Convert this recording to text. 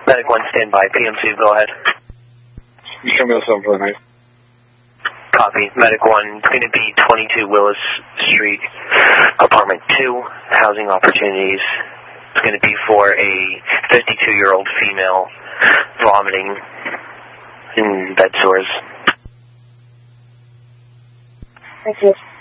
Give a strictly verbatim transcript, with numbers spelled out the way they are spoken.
Medic one, stand by. P M two, go ahead. You show me the seven for the night. Copy. Medic one, it's going to be twenty-two Willis Street, apartment two, housing opportunities. It's going to be for a fifty-two-year-old female vomiting in bed sores. Thank you.